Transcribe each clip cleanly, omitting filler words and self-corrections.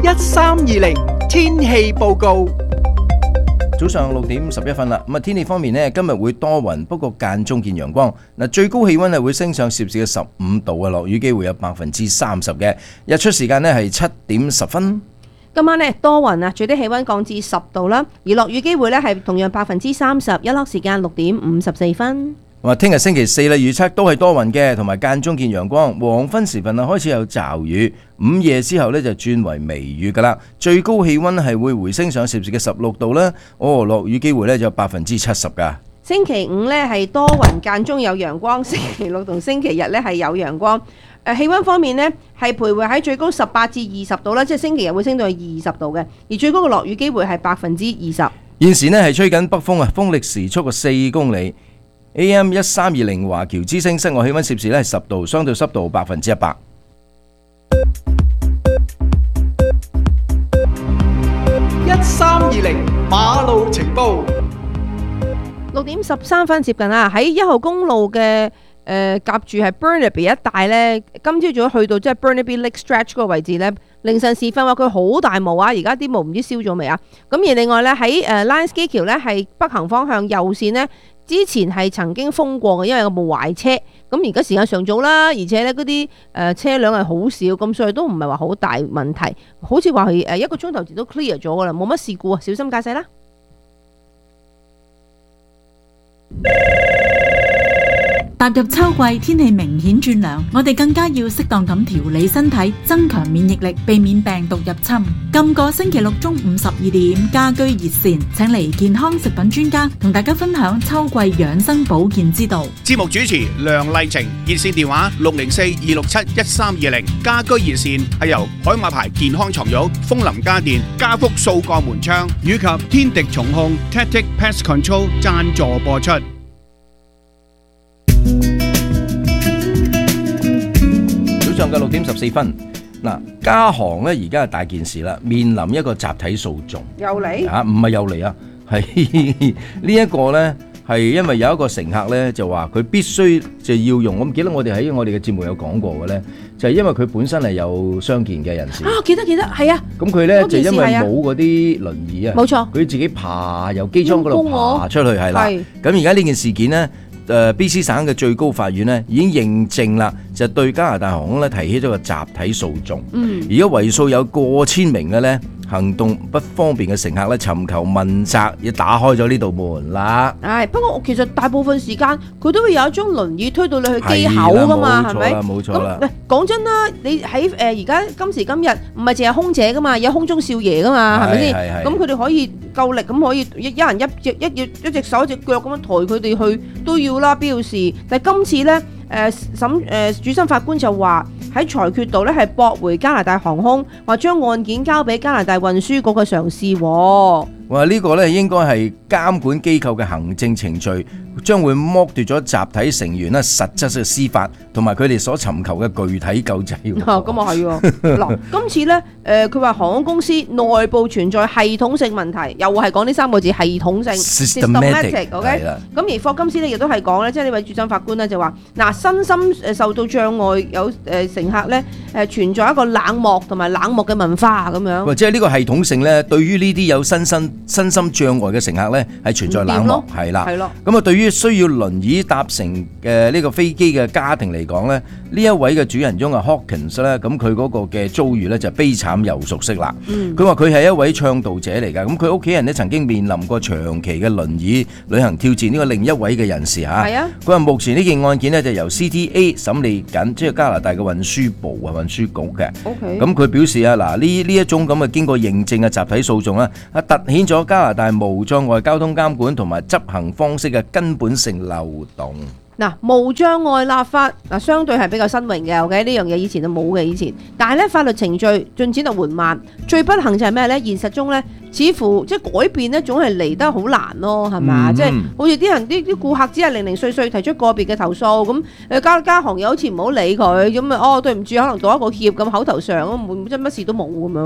1320天氣報告。 早上6點11分啦，天氣方面呢，今日會多雲，不過間中見陽光。最高氣溫係會升上攝氏嘅15度啊，落雨機會有30%嘅。日出時間呢係7點10分。 今晚呢多雲啊，最低氣溫降至10度啦，而落雨機會呢係同樣30%，日落時間6點54分。 聽日星期四啦，預測都係多雲嘅，同埋間中見陽光。黃昏時分開始有驟雨，午夜之後呢就轉為微雨噶啦。最高氣溫係會回升上攝氏嘅16度啦。落雨機會呢就有70%噶。 星期五呢係多雲間中有陽光，星期六同星期日呢係有陽光。氣溫方面呢係徘徊喺最高18至20度啦，即係星期日會升到去20度嘅，而最高嘅落雨機會係20%。 現時呢係吹緊北風啊，風力時速4公里。AM 1320華僑之聲室外氣溫攝氏咧係10度，相對濕度100%。 1320馬路情報。 6點13分接近啦，喺1號公路嘅夾住係 Burnaby 一帶呢，今朝早去到即係 Burnaby Lake Stretch 嗰個位置呢，凌晨時分話佢好大霧啊，而家啲霧唔知燒咗未啊？咁而另外呢，喺Lions Gate橋呢係北行方向右線呢，之前係曾經封過嘅，因為有部壞車。咁而家時間尚早啦，而且呢嗰啲車輛係好少，咁所以都唔係話好大問題。好似話係1個鐘頭前都 clear 咗噶啦，冇乜事故啊，小心駕駛啦。 踏入秋季，天氣明顯轉涼，我哋更加要適當咁調理身體，增強免疫力，避免病毒入侵。今個星期六中午12點，家居熱線請嚟健康食品專家同大家分享秋季養生保健之道。 節目主持梁麗晴，熱線電話604-267-1320。家居熱線係由海馬牌健康床褥、楓林家電、家福掃過門窗以及天敵蟲控 Tactic Pest Control 贊助播出。 早上嘅6點14分，嘉行呢而家係大件事啦，面臨一個集體訴訟。 又嚟啊？唔係又嚟啊，係呢一個呢，係因為有一個乘客呢就話佢必須就要用，我唔記得我哋喺我哋嘅節目有講過嘅呢，就係因為佢本身係有傷健嘅人士。 記得係啊。 咁佢呢就因為冇嗰啲輪椅啊， 冇錯， 佢自己爬由機艙嗰度爬出去係啦。咁而家呢件事件呢，BC 省嘅最高法院呢已經認證啦，就對加拿大航空呢提起咗個集體訴訟。而家為數有過千名嘅呢行動不方便嘅乘客呢尋求問責，要打開咗呢道門啦。 不過其實大部分時間佢都會有一張輪椅推到你去機口噶嘛，係咪？ 冇錯啦。 咁講真啦，你喺而家今時今日唔係淨係空姐噶嘛，有空中少爺噶嘛，係咪先？咁佢哋可以夠力咁可以一人一隻手一隻腳咁樣抬佢哋去都要啦，必要事。但係今次呢，主審法官就話喺裁決度呢係駁回加拿大航空，話將案件交俾加拿大運輸局嘅嘗試。 話呢個呢應該係監管機構嘅行政程序，將會剝奪咗集體成員咧實質嘅司法同埋佢哋所尋求嘅具體救濟。 咁啊係喎。嗱，今次呢，佢話航空公司內部存在系統性問題，又係講呢3個字系統性 systematic。OK。咁而霍金斯呢亦都係講呢，即係呢位主審法官呢就話，身心受到障礙有乘客呢存在一個冷漠同埋冷漠嘅文化咁樣。 或者係呢個系統性呢，對於呢啲有身心障礙嘅乘客呢係存在冷漠，係啦。咁啊，對於需要輪椅搭乘嘅呢個飛機嘅家庭嚟講呢，呢一位嘅主人翁啊 Hawkins 咧，咁佢嗰個嘅遭遇呢就悲慘又熟悉啦。佢話佢係一位倡導者嚟㗎，咁佢屋企人呢曾經面臨過長期嘅輪椅旅行挑戰，呢個另一位嘅人士嚇。佢話目前呢件案件呢就由 CTA 審理緊，即係加拿大嘅運輸部啊運輸局嘅。咁佢表示啊，嗱呢一種咁嘅經過認證嘅集體訴訟咧，凸顯咗加拿大無障礙交通監管同埋執行方式嘅根本性漏洞。 無障礙立法相對係比較新穎嘅，OK， 呢樣嘢以前就冇嘅以前，但係咧法律程序進展就緩慢，最不幸就係咩咧？現實中咧，似乎即係改變咧，總係嚟得好難咯，係咪？即係好似啲人啲顧客只係零零碎碎提出個別嘅投訴，咁加行又好似唔好理佢，咁對唔住，可能道一個歉咁口頭上，即係乜事都冇咁樣。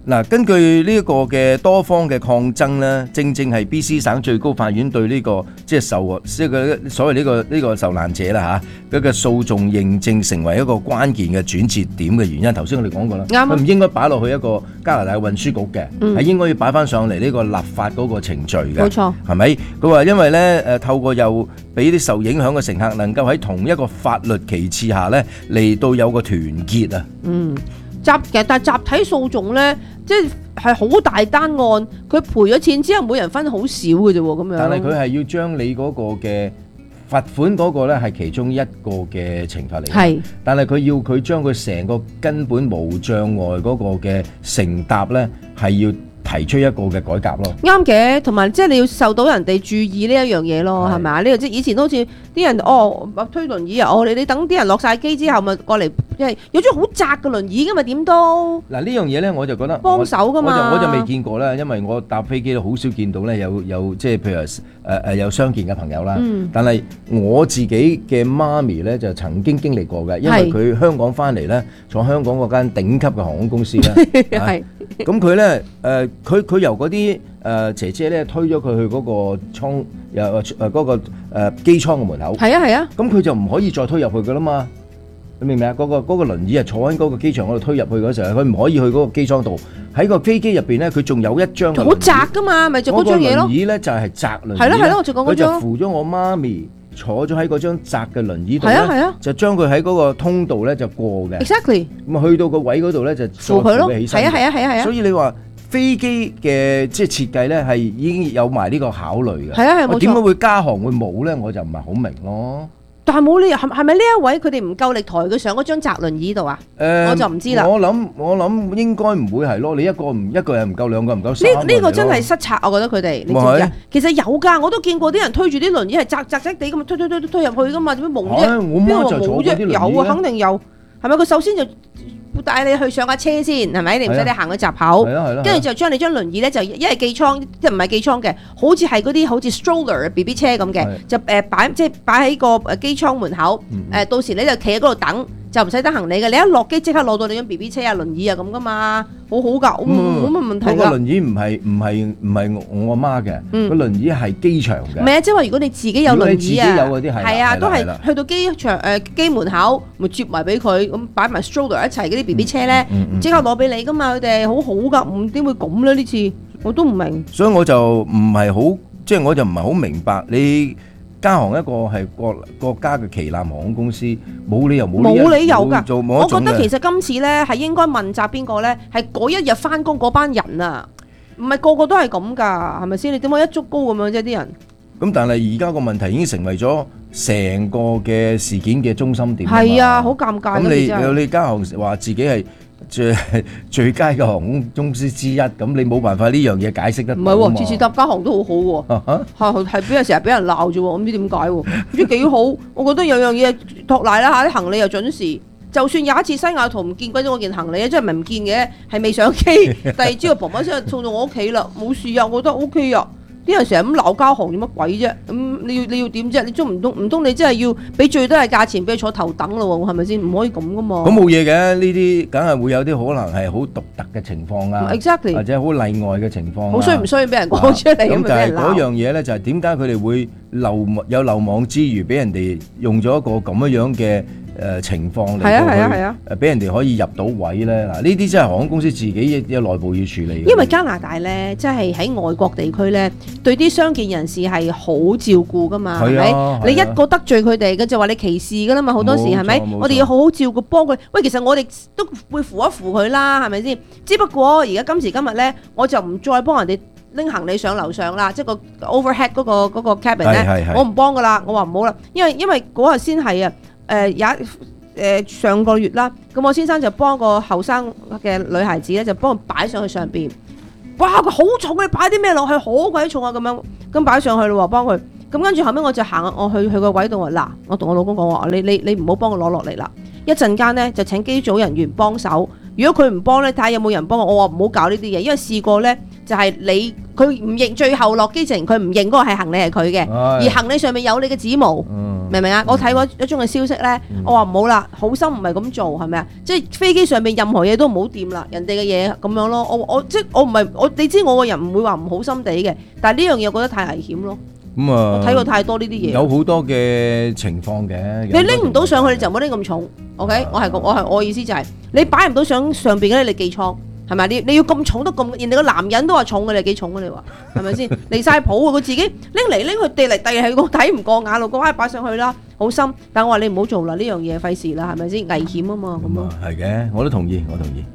嗱，根據呢一個嘅多方嘅抗爭咧，正係 BC 省最高法院對呢個即係所謂呢個受難者啦嚇，嗰個訴訟認證成為一個關鍵嘅轉折點嘅原因。頭先我哋講過啦，佢唔應該擺落去一個加拿大運輸局嘅，係應該要擺翻上嚟呢個立法嗰個程序嘅。冇錯，係咪？佢話因為咧透過又俾啲受影響嘅乘客能夠喺同一個法律旗幟下咧嚟到有個團結啊。 但係集體訴訟咧，即係好大單案，佢賠咗錢之後，每人分好少嘅啫喎，咁樣。但係佢係要將你嗰個嘅罰款嗰個咧係其中一個嘅懲罰嚟嘅。係，但係佢要佢將佢成個根本無障礙嗰個嘅乘搭咧係要提出一個嘅改革咯。啱嘅，同埋即係你要受到人哋注意呢一樣嘢咯，係咪啊？呢個即係以前都好似啲人推輪椅啊，你等啲人落晒機之後咪過嚟。因為有張好窄嘅輪椅㗎嘛，點都嗱呢樣嘢咧，我就覺得幫手㗎嘛，我就未見過啦，因為我搭飛機都好少見到咧，有即係譬如有傷健嘅朋友啦。但係我自己嘅媽咪咧就曾經經歷過嘅，因為佢香港翻嚟咧，坐香港嗰間頂級嘅航空公司咧，係咁佢咧佢由嗰啲姐姐咧推咗佢去嗰個艙嗰個機艙嘅門口，係啊，咁佢就唔可以再推入去㗎啦嘛。你明唔明啊？嗰個輪椅係坐喺嗰個機場嗰度推入去嗰時候，佢唔可以去嗰個機艙度。喺個飛機入邊咧，佢仲有一張好窄㗎嘛，咪就嗰張嘢咯。輪椅咧就係窄輪椅。係咯，我就講嗰張。佢就扶咗我媽咪坐咗喺嗰張窄嘅輪椅度咧，就將佢喺嗰個通道咧就過嘅。Exactly。咁啊去到個位嗰度咧就扶佢起身。係啊。所以你話飛機嘅即係設計咧係已經有埋呢個考慮嘅。係啊，冇錯。點解會加航會冇咧？我就唔係好明咯。但係冇理由係咪呢一位佢哋唔夠力抬佢上嗰張窄輪椅度啊？我就唔知啦。我諗應該唔會係咯。你一個人唔夠，兩個唔夠，三個呢個真係失策，我覺得佢哋。你知唔知啊？其實有㗎，我都見過啲人推住啲輪椅係窄地咁推入去㗎嘛？點解冇啫？邊個冇啫？有啊，肯定有。係咪佢首先就帶你去上架車先，係咪？你唔使你行去閘口，跟住就將你張輪椅咧就一係寄倉，即係唔係寄倉嘅，好似係嗰啲好似 stroller BB 車咁嘅，就擺喺個機艙門口，到時你就企喺嗰度等，就唔使得行李嘅。你一落機即刻攞到你張 BB 車啊、輪椅啊咁噶嘛，好好㗎，冇乜問題㗎。個輪椅唔係我阿媽嘅，個輪椅係機場嘅。唔係啊，即係話如果你自己有輪椅啊，係啊，都係去到機場機門口，咪接埋俾佢，咁擺埋 stroller 一齊嗰啲 BB 車咧，即刻攞俾你㗎嘛，佢哋好好㗎，唔點會咁咧？呢次我都唔明。所以我就唔係好，即係我就唔係好明白你。加航一個係國家嘅旗艦航空公司，冇理由㗎。我覺得其實今次咧係應該問責邊個咧？係嗰一日翻工嗰班人啊，唔係個個都係咁㗎，係咪先？你點解一竹篙咁樣啫？啲人咁，但係而家個問題已經成為咗成個嘅事件嘅中心點。係啊，好尷尬。咁你加航話自己係最佳嘅航空公司之一，咁你冇辦法呢樣嘢解釋得到。唔係喎，次次搭加航都好好喎，係俾人成日俾人鬧啫喎，我唔知點解喎，唔知幾好。我覺得有樣嘢托賴啦嚇，啲行李又準時，就算有一次西雅圖唔見鬼咗我件行李，即係唔係唔見嘅，係未上機，第二朝嘭嘭聲送到我屋企啦，冇事啊，我覺得 OK 啊。啲人成日咁鬧交行做乜鬼啫？咁你要點啫？你唔通你真係要俾最低嘅價錢俾佢坐頭等咯？係咪先？唔可以咁噶嘛？咁冇嘢嘅，呢啲梗係會有啲可能係好獨特嘅情況啊 ，exactly， 或者好例外嘅情況。好衰唔衰俾人講出嚟咁就係嗰樣嘢咧，就係點解佢哋會有漏網之魚，俾人哋用咗一個咁樣嘅情況嚟到去俾人哋可以入到位咧。嗱，呢啲真係航空公司自己有內部要處理嘅。因為加拿大咧，即係喺外國地區咧，對啲傷健人士係好照顧噶嘛，係咪？你一個得罪佢哋嘅就話你歧視噶啦嘛，好多時係咪？我哋要好好照顧幫佢。喂，其實我哋都會扶一扶佢啦，係咪先？只不過而家今時今日咧，我就唔再幫人哋拎行李上樓上啦，即係個 overhead 嗰個 cabin 咧，我唔幫噶啦，我話唔好啦，因為嗰日先係啊。上個月啦，咁我先生就幫個後生嘅女孩子咧，就幫佢擺上去上邊。哇，佢好重，你擺啲咩落去？好鬼重啊！咁樣咁擺上去咯喎，幫佢。咁跟住後尾我就我去個位度話，嗱，我同我老公講話，你唔好幫我攞落嚟啦。一陣間咧就請機組人員幫手。如果佢唔幫咧，睇下有冇人幫我。我話唔好搞呢啲嘢，因為試過咧就係佢唔認，最後落機前佢唔認嗰個係行李係佢嘅，而行李上面有你嘅指模，明唔明啊？我睇過一宗嘅消息咧，我話唔好啦，好心唔係咁做，係咪啊？即係飛機上面任何嘢都唔好掂啦，人哋嘅嘢咁樣咯。我唔係你知我個人唔會話唔好心地嘅，但係呢樣嘢我覺得太危險咯。咁我睇過太多呢啲嘢， 有好多嘅情況嘅。 你拎唔到上去，你就唔好拎咁重。OK，我意思就係你擺唔到上邊嘅咧，你寄倉。係咪？你要咁重都咁，人哋個男人都話重嘅，你幾重啊？你話係咪先？離晒譜啊！佢自己拎嚟拎去，遞嚟遞去，我睇唔過眼咯。嗰擺上去啦，好深。但我話你唔好做啦，呢樣嘢費事啦，係咪先？危險啊嘛，咁咯。 係嘅，我都同意，我同意。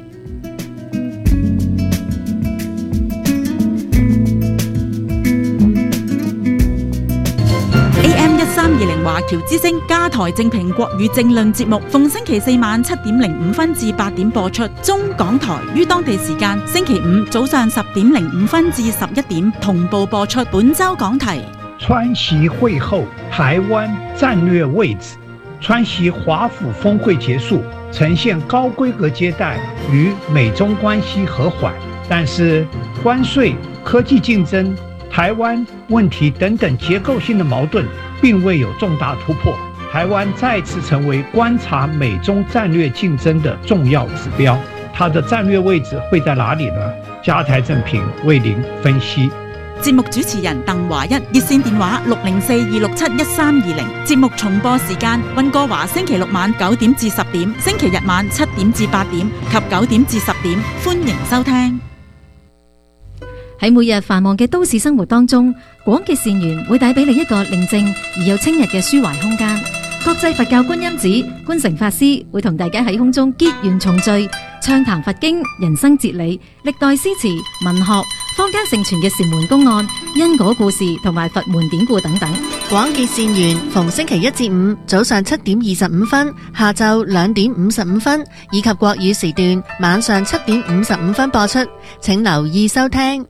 AM1320華僑之聲加台正評國語政論節目，逢星期4晚7:05至8點播出。中港台於當地時間星期五早上10:05至11點同步播出。本周講題： 川習會後，台灣戰略位置。川習華府峰會結束，呈現高規格接待與美中關係和緩，但是關稅、科技競爭、台灣問題等等結構性的矛盾並未有重大突破，台灣再次成為觀察美中戰略競爭的重要指標。它的戰略位置會在哪裡呢？加台正評為您分析。 節目主持人鄧華一，熱線電話604-267-1320。節目重播時間：溫哥華星期六晚9點至10點，星期日晚7點至8點及9點至10點。歡迎收聽。 喺每日繁忙嘅都市生活當中，廣嘅善緣會帶俾你一個寧靜而又清逸嘅抒懷空間。國際佛教觀音寺觀誠法師會同大家喺空中結緣重聚，暢談佛經、人生哲理、歷代詩詞、文學、坊間盛傳嘅禪門公案、因果故事同埋佛門典故等等。 廣結善緣逢星期1至5早上7點25分、下晝2點55分，以及國語時段晚上7點55分播出，請留意收聽。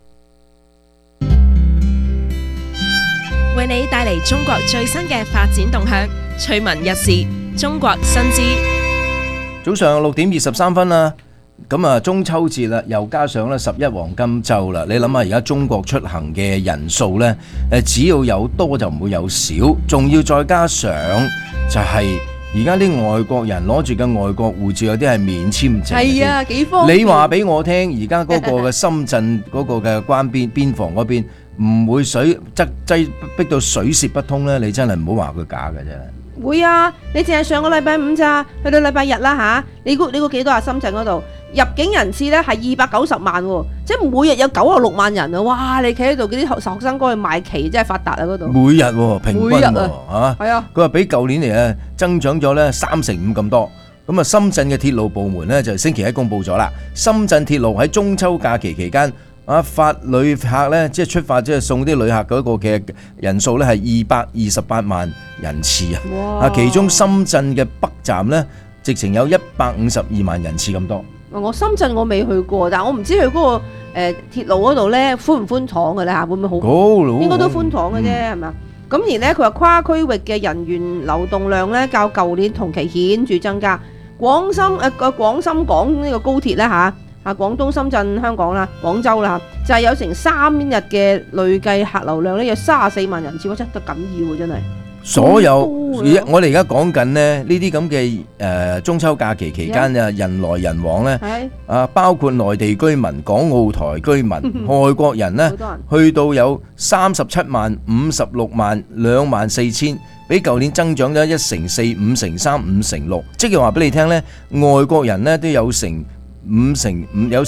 為你帶嚟中國最新嘅發展動向，趣聞軼事，中國新知。 早上6點23分啦，咁啊中秋節啦，又加上咧11黃金週啦。你諗下而家中國出行嘅人數咧，只要有多就唔會有少，仲要再加上就係而家啲外國人攞住嘅外國護照有啲係免簽證。 係啊，幾方便。 你話俾我聽，而家嗰個嘅深圳嗰個嘅邊防嗰邊唔會逼到水泄不通咧？你真係唔好話佢假嘅啫。 會啊，你淨係上個禮拜5咋，去到禮拜日啦吓，你估幾多啊？深圳嗰度入境人次咧係290萬喎，即係每日有96萬人啊！哇，你企喺度嗰啲學生哥去賣旗真係發達啊！嗰度每日平均喎， 係啊， 佢話比舊年嚟啊增長咗咧35%咁多。咁啊，深圳嘅鐵路部門咧就星期一公佈咗啦，深圳鐵路喺中秋假期期間發旅客咧，即係出發即係送啲旅客嗰個嘅人數咧係228萬人次啊！其中深圳嘅北站咧，直情有152萬人次咁多。 我深圳我未去過，但係我唔知佢嗰個鐵路嗰度咧寬唔寬敞嘅咧嚇，會唔會好？應該都寬敞嘅啫，係咪啊？咁而咧佢話跨區域嘅人員流動量咧，較舊年同期顯著增加。廣深港呢個高鐵咧嚇。廣東、深圳、香港啦、廣州啦，就係有成3日嘅累計客流量咧，有34萬人次，我真係得緊要喎，真係。 所有我哋而家講緊呢啲咁嘅中秋假期期間啊，人來人往咧，包括內地居民、港澳台居民、外國人咧，去到有37萬、56萬、2萬4千，比舊年增長咗1成4、5成3、5成6，即係話俾你聽咧，外國人咧都有成5成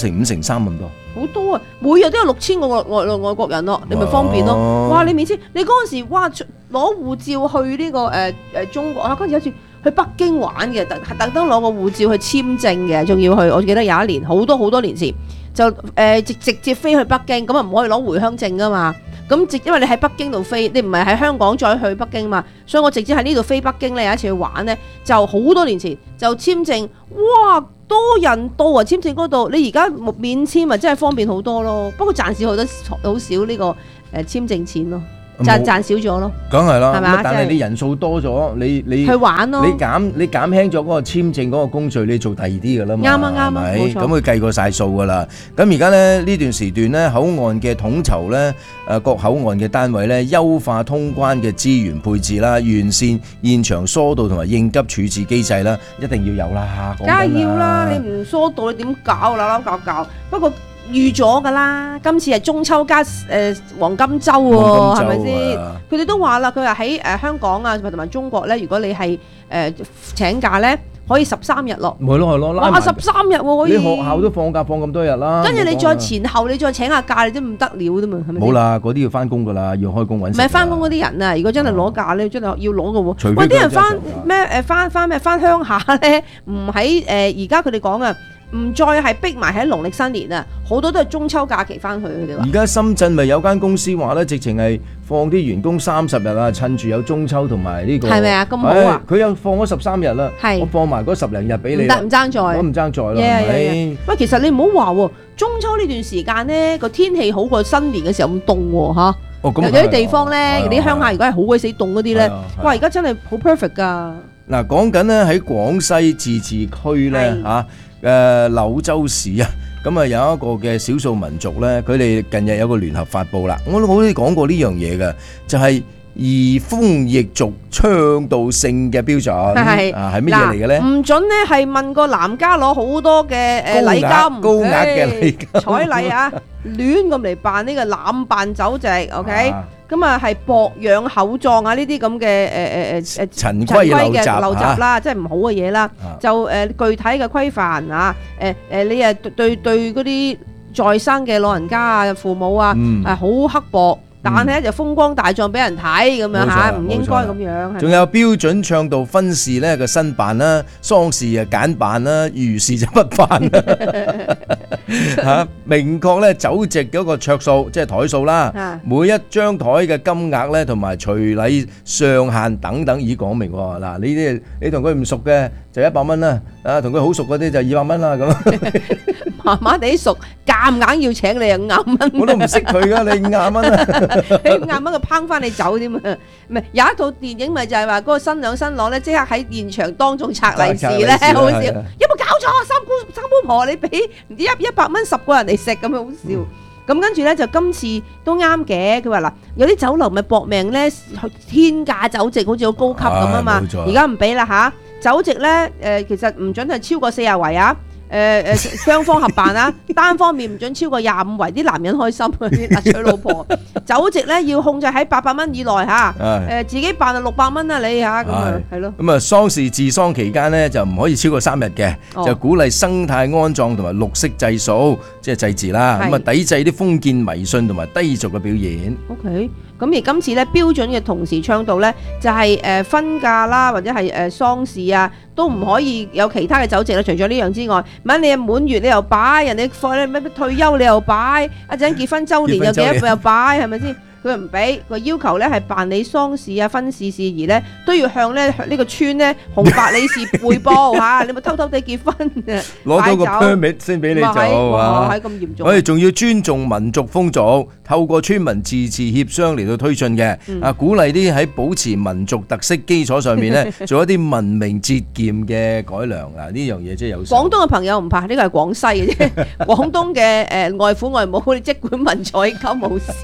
3咁多，好多啊！每日都有6000個外國人咯，你咪方便咯。哇！你免簽，你嗰陣時哇攞護照去呢個中國啊，嗰陣時有次去北京玩嘅，特登攞個護照去簽證嘅，仲要去。我記得有一年好多年前就直接飛去北京，咁啊唔可以攞回鄉證噶嘛。咁因為你喺北京度飛，你唔係喺香港再去北京嘛，所以我直接喺呢度飛北京咧。有一次去玩咧，就好多年前就簽證，哇！多人到啊！簽證嗰度，你而家免簽啊，真係方便好多咯。不過暫時好少呢個簽證錢咯。 就賺少咗咯。 梗係啦， 係嘛？ 但係你人數多咗，你去玩咯， 你減輕咗嗰個簽證嗰個工序，你做第二啲㗎啦嘛。啱啊，冇錯。咁佢計過晒數㗎啦。咁而家咧呢段時段咧，口岸嘅統籌咧，各口岸嘅單位咧，優化通關嘅資源配置啦，完善現場疏導同埋應急處置機制啦，一定要有啦。 梗係要啦，你唔疏導你點搞？扭搞。不過預咗㗎啦，今次係中秋加黃金週喎，係咪先？佢哋都話啦，佢話喺香港啊，同埋中國咧，如果你係請假咧，可以13日咯。 係咯， 哇！13日喎可以。 你學校都放假放咁多日啦。 跟住你再前後，你再請下假，你都唔得了啫嘛，係咪？ 冇啦，嗰啲要翻工㗎啦，要開工揾食。 唔係翻工嗰啲人啊，如果真係攞假咧，真係要攞㗎喎。 喂， 啲人翻咩？翻鄉下咧，唔喺而家佢哋講啊。唔再係逼埋喺農曆新年啊，好多都係中秋假期翻去佢哋話。 而家深圳咪有間公司話咧，直情係放啲員工30日啊，趁住有中秋同埋呢個。係咪啊？咁好啊！佢又放咗13日啦，我放埋嗰10零日俾你。唔爭在。我唔爭在咯。喂， 其實你唔好話喎，中秋呢段時間咧個天氣好過新年嘅時候咁凍喎嚇。有啲地方咧，有啲鄉下如果係好鬼死凍嗰啲咧，哇！而家真係好 perfect 㗎。 嗱，講緊咧喺廣西自治區咧嚇。柳州市啊，咁啊有一個嘅少數民族咧，佢哋近日有個聯合發布啦，我都好似講過呢樣嘢嘅，就係移風易俗倡導性嘅標準，係乜嘢嚟嘅咧？唔準咧係問個男家攞好多嘅禮金， 高額嘅禮金彩禮啊，亂咁嚟辦呢個濫辦酒席 ，OK？咁啊係薄養厚葬啊，呢啲咁嘅陳規嘅陋習啦，即係唔好嘅嘢啦。就具體嘅規範啊，你啊對嗰啲在生嘅老人家啊、父母啊，好刻薄。但係咧就風光大葬俾人睇咁樣嚇，唔應該咁樣。 仲有標準倡導婚事咧嘅申辦啦，喪事啊簡辦啦，餘事就不辦嚇。明確咧酒席嗰個桌數，即係台數啦，每一張台嘅金額咧同埋隨禮上限等等已講明喎。嗱，呢啲你同佢唔熟嘅就100蚊啦，同佢好熟嗰啲就200蚊啦咁。 麻麻地熟，夾硬要請你啊50蚊。 我都唔識佢噶，你50蚊啊！ 你50蚊佢拚翻你走添啊！唔係有一套電影咪就係話嗰個新娘新郎咧，即刻喺現場當眾拆利是咧，好笑！有冇搞錯？三姑婆你俾唔知100蚊10個人嚟食咁樣好笑。咁跟住咧就今次都啱嘅，佢話嗱有啲酒樓咪搏命咧天價酒席，好似好高級咁啊嘛。而家唔俾啦嚇，酒席咧其實唔準係超過40圍啊。雙方合辦啊，單方面唔準超過25圍，啲男人開心啊，娶老婆。酒席咧要控制喺800蚊以內嚇，自己辦就600蚊啦你嚇，咁啊係咯。咁啊喪事治喪期間咧就唔可以超過3日嘅，就鼓勵生態安葬同埋綠色祭掃，即係祭祀啦。咁啊抵制啲封建迷信同埋低俗嘅表演。OK。咁而今次咧標準嘅同時倡導咧，就係婚嫁啦，或者係喪事啊，都唔可以有其他嘅酒席啦。除咗呢樣之外，唔你滿月你又擺，人哋咩退休你又擺，一陣結婚週年又幾多又擺，係咪先？佢唔俾，佢要求咧係辦理喪事啊、婚事事宜咧，都要向咧呢個村咧紅白理事匯報嚇，你咪偷偷地結婚攞到個 permit 先俾你做啊！ 係咁嚴重。 我哋仲要尊重民族風俗，透過村民自治協商嚟到推進嘅，鼓勵啲喺保持民族特色基礎上面咧，做一啲文明節儉嘅改良啊！呢樣嘢真係有。廣東嘅朋友唔怕，呢個係廣西嘅啫。廣東嘅外父外母，你即管問彩金冇事。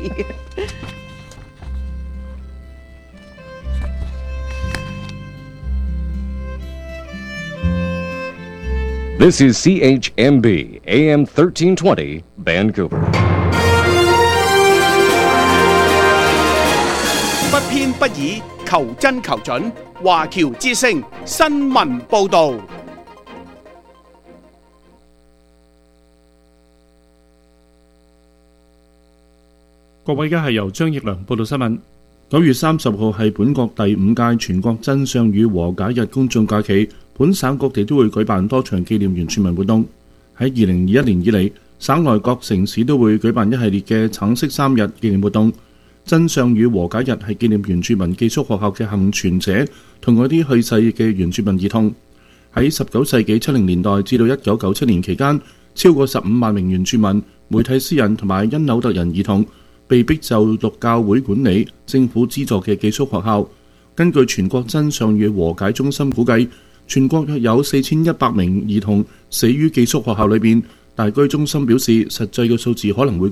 This is CHMB AM 1320 Vancouver。 不偏不倚，求真求準。華僑之聲新聞報導。 各位，而家係由張奕良報道新聞。9月30號係本國第5屆全國真相與和解日公眾假期。本省各地都會舉辦多場紀念原住民活動。喺2021年以嚟，省內各城市都會舉辦一系列嘅橙色3日紀念活動。真相與和解日係紀念原住民寄宿學校嘅幸存者同嗰啲去世嘅原住民兒童。喺19世紀70年代至到1997年期間，超過15萬名原住民、梅蒂斯人同埋因紐特人兒童被逼就讀教會管理、政府資助嘅寄宿學校。根據全國真相與和解中心估計，全國約有4100名兒童死於寄宿學校裏邊。大居中心表示，實際嘅數字可能會